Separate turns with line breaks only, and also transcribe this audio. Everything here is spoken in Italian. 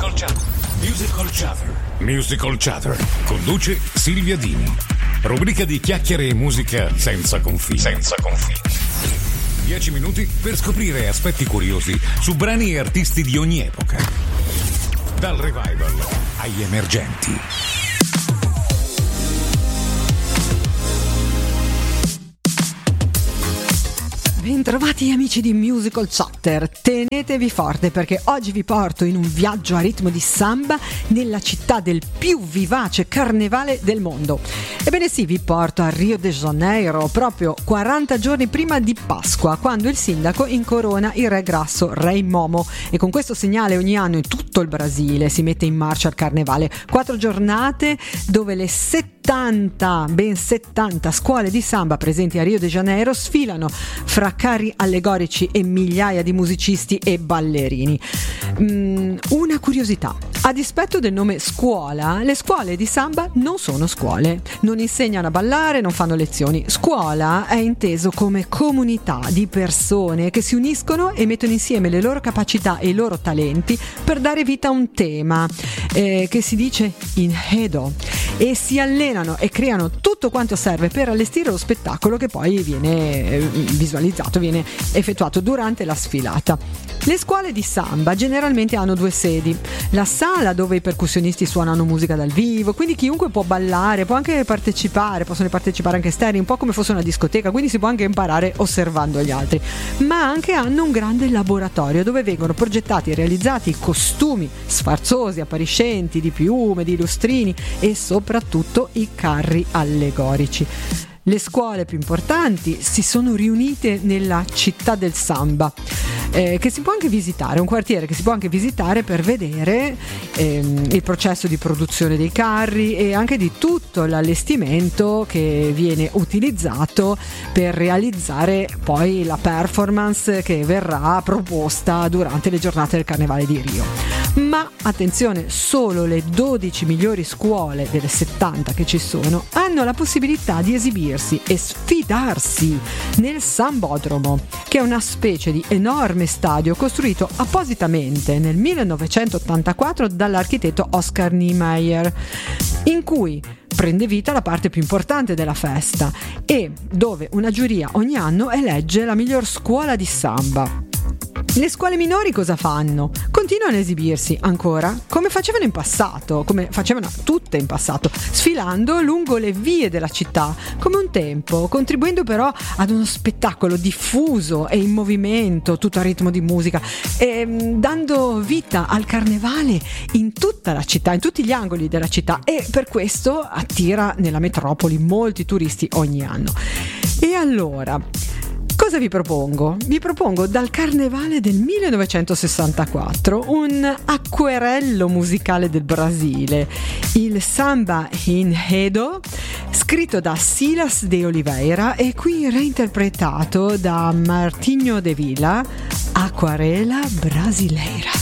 Musical Chatter. Conduce Silvia Dini. Rubrica di chiacchiere e musica senza confini. 10 minuti per scoprire aspetti curiosi su brani e artisti di ogni epoca. Dal revival agli emergenti.
Bentrovati amici di Musical Chatter, tenetevi forte perché oggi vi porto in un viaggio a ritmo di samba nella città del più vivace carnevale del mondo. Ebbene sì, vi porto a Rio de Janeiro proprio 40 giorni prima di Pasqua, quando il sindaco incorona il re grasso Rei Momo, e con questo segnale ogni anno in tutto il Brasile si mette in marcia il carnevale. 4 giornate dove le ben 70 scuole di samba presenti a Rio de Janeiro sfilano fra carri allegorici e migliaia di musicisti e ballerini. Una curiosità: a dispetto del nome scuola, le scuole di samba non sono scuole, non insegnano a ballare, non fanno lezioni. Scuola è inteso come comunità di persone che si uniscono e mettono insieme le loro capacità e i loro talenti per dare vita a un tema che si dice enredo, e si allenano e creano tutto quanto serve per allestire lo spettacolo che poi viene visualizzato, viene effettuato durante la sfilata. Le scuole di samba generalmente hanno 2 sedi: la sala dove i percussionisti suonano musica dal vivo, quindi chiunque può ballare, può anche partecipare, possono partecipare anche esterni, un po' come fosse una discoteca, quindi si può anche imparare osservando gli altri, ma anche hanno un grande laboratorio dove vengono progettati e realizzati costumi sfarzosi, appariscenti, di piume, di lustrini e soprattutto i carri allegorici. Le scuole più importanti si sono riunite nella città del samba, che si può anche visitare, un quartiere che si può anche visitare per vedere il processo di produzione dei carri e anche di tutto l'allestimento che viene utilizzato per realizzare poi la performance che verrà proposta durante le giornate del Carnevale di Rio. Ma attenzione, solo le 12 migliori scuole delle 70 che ci sono hanno la possibilità di esibirsi e sfidarsi nel Sambodromo, che è una specie di enorme stadio costruito appositamente nel 1984 dall'architetto Oscar Niemeyer, in cui prende vita la parte più importante della festa e dove una giuria ogni anno elegge la miglior scuola di samba. Le scuole minori cosa fanno? Continuano a esibirsi ancora come facevano in passato, come facevano tutte in passato, sfilando lungo le vie della città come un tempo, contribuendo però ad uno spettacolo diffuso e in movimento, tutto a ritmo di musica, e dando vita al carnevale in tutta la città, in tutti gli angoli della città, e per questo attira nella metropoli molti turisti ogni anno. E allora, cosa vi propongo? Vi propongo dal Carnevale del 1964 un acquerello musicale del Brasile, il Samba Enredo, scritto da Silas de Oliveira e qui reinterpretato da Martinho de Villa, Aquarela Brasileira.